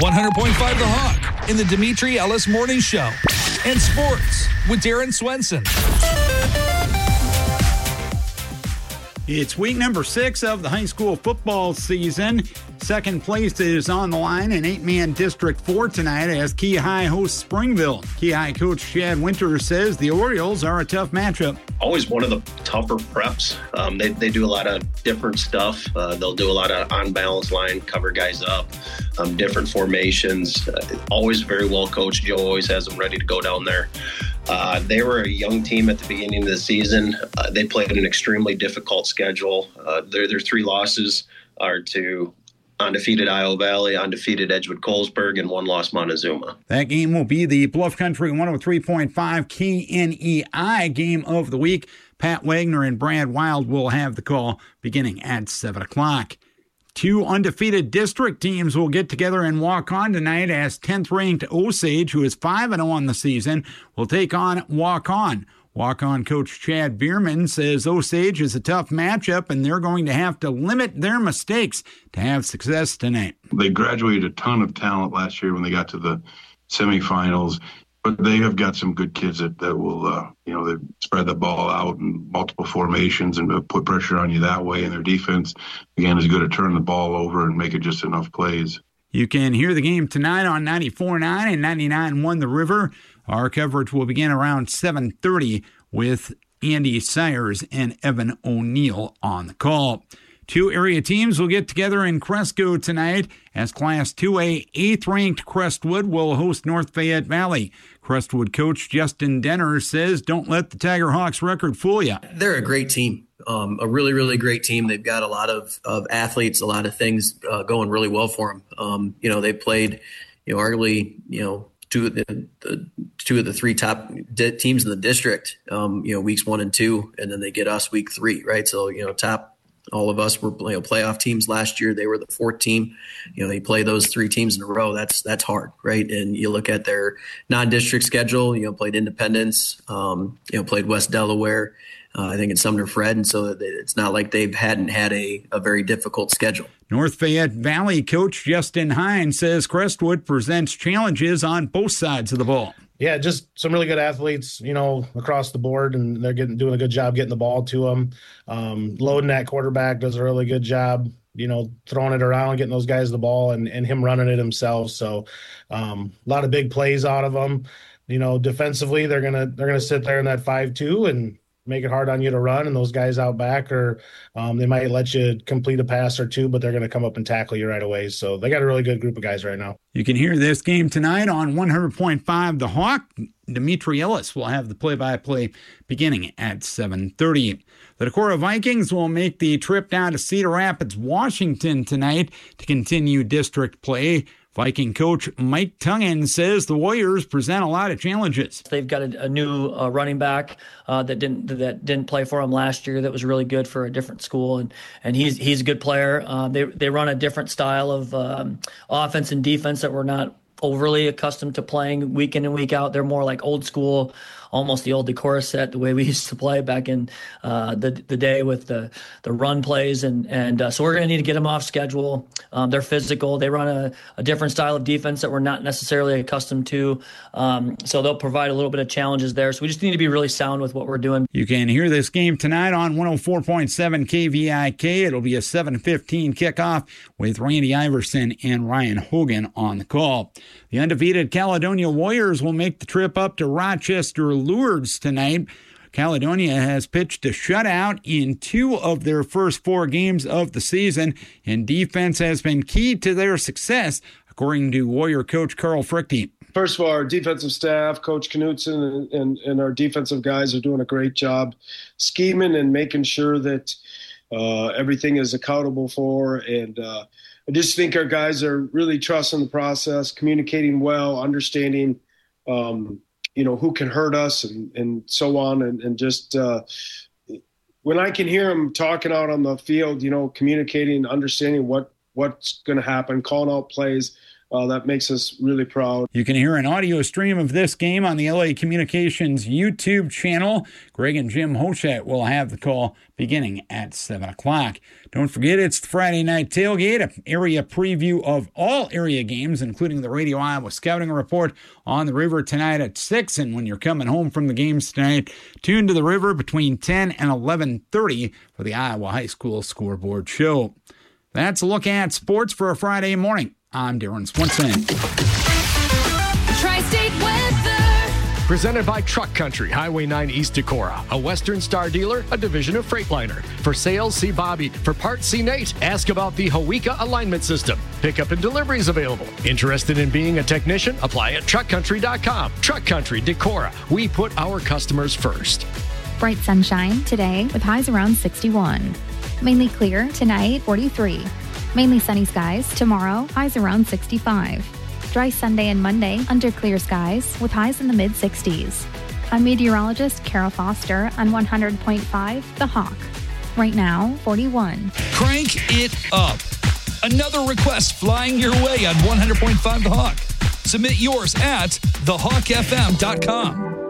100.5 The Hawk in the Dimitri Ellis Morning Show. And sports with Darren Swenson. It's week number 6 of the high school football season. Second place is on the line in 8-man District 4 tonight as Key High hosts Springville. Key High coach Chad Winter says the Orioles are a tough matchup. Always one of the tougher preps. They do a lot of different stuff. They'll do a lot of on-balance line, cover guys up, different formations. Always very well coached. Joe always has them ready to go down there. They were a young team at the beginning of the season. They played an extremely difficult schedule. Their 3 losses are to undefeated Iowa Valley, undefeated Edgewood Colesburg, and 1 loss Montezuma. That game will be the Bluff Country 103.5 KNEI game of the week. Pat Wagner and Brad Wild will have the call beginning at 7 o'clock. 2 undefeated district teams will get together and walk on tonight as 10th-ranked Osage, who is 5-0 on the season, will take on Walk-On. Walk-On coach Chad Bierman says Osage is a tough matchup and they're going to have to limit their mistakes to have success tonight. They graduated a ton of talent last year when they got to the semifinals, but they have got some good kids that will, they spread the ball out in multiple formations and put pressure on you that way. And their defense, again, is good to turn the ball over and make it just enough plays. You can hear the game tonight on 94.9 and 99.1 The River. Our coverage will begin around 7:30 with Andy Sires and Evan O'Neill on the call. 2 area teams will get together in Cresco tonight as Class 2A 8th-ranked Crestwood will host North Fayette Valley. Crestwood coach Justin Denner says, don't let the Tiger Hawks record fool you. They're a great team, a really, really great team. They've got a lot of athletes, a lot of things going really well for them. They played, arguably, two of the 3 top teams in the district, weeks 1 and 2, and then they get us week 3, right? So, top. All of us were playoff teams last year. They were the 4th team. They play those 3 teams in a row. That's hard, right? And you look at their non-district schedule. Played Independence. Played West Delaware. I think it's Sumner Fred, and so it's not like they hadn't had a very difficult schedule. North Fayette Valley coach Justin Hine says Crestwood presents challenges on both sides of the ball. Yeah, just some really good athletes, across the board, and they're doing a good job getting the ball to them. Loading that quarterback does a really good job, throwing it around, getting those guys the ball, and him running it himself. So a lot of big plays out of them. Defensively, they're gonna sit there in that 5-2 and make it hard on you to run, and those guys out back, or they might let you complete a pass or 2, but they're going to come up and tackle you right away. So they got a really good group of guys right now. You can hear this game tonight on 100.5 The Hawk. Dimitri Ellis will have the play-by-play beginning at 7:30. The Decorah Vikings will make the trip down to Cedar Rapids, Washington tonight to continue district play. Viking coach Mike Tungan says the Warriors present a lot of challenges. They've got a new running back that didn't play for them last year. That was really good for a different school, and he's a good player. They run a different style of offense and defense that we're not overly accustomed to playing week in and week out. They're more like old school, almost the old Decorah set, the way we used to play back in the day with the run plays. And so we're going to need to get them off schedule. They're physical. They run a different style of defense that we're not necessarily accustomed to. So they'll provide a little bit of challenges there. So we just need to be really sound with what we're doing. You can hear this game tonight on 104.7 KVIK. It'll be a 7:15 kickoff with Randy Iverson and Ryan Hogan on the call. The undefeated Caledonia Warriors will make the trip up to Rochester Lourdes tonight. Caledonia has pitched a shutout in 2 of their first 4 games of the season, and defense has been key to their success, according to Warrior coach Carl Frichte. First of all, our defensive staff, Coach Knutson and our defensive guys are doing a great job scheming and making sure that everything is accountable for. And I just think our guys are really trusting the process, communicating well, understanding who can hurt us and so on. And just when I can hear them talking out on the field, communicating, understanding what's going to happen, calling out plays, that makes us really proud. You can hear an audio stream of this game on the LA Communications YouTube channel. Greg and Jim Hochet will have the call beginning at 7 o'clock. Don't forget, it's the Friday Night Tailgate, an area preview of all area games, including the Radio Iowa Scouting Report on the River tonight at 6. And when you're coming home from the games tonight, tune to the River between 10 and 11:30 for the Iowa High School Scoreboard Show. That's a look at sports for a Friday morning. I'm Darren Swenson. Tri-State weather. Presented by Truck Country, Highway 9 East Decorah, a Western Star dealer, a division of Freightliner. For sales, see Bobby. For parts, see Nate. Ask about the Hawika alignment system. Pickup and deliveries available. Interested in being a technician? Apply at truckcountry.com. Truck Country, Decorah. We put our customers first. Bright sunshine today with highs around 61. Mainly clear tonight, 43. Mainly sunny skies tomorrow, highs around 65. Dry Sunday and Monday under clear skies with highs in the mid-60s. I'm meteorologist Carol Foster on 100.5 The Hawk. Right now, 41. Crank it up. Another request flying your way on 100.5 The Hawk. Submit yours at thehawkfm.com.